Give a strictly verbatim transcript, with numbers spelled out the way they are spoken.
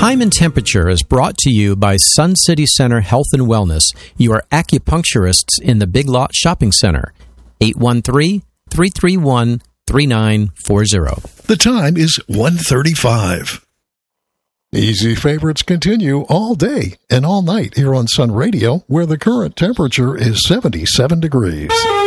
Time and Temperature is brought to you by Sun City Center Health and Wellness, your acupuncturists in the Big Lot Shopping Center. eight one three, three three one, three nine four zero. The time is one thirty-five. Easy favorites continue all day and all night here on Sun Radio, where the current temperature is seventy-seven degrees.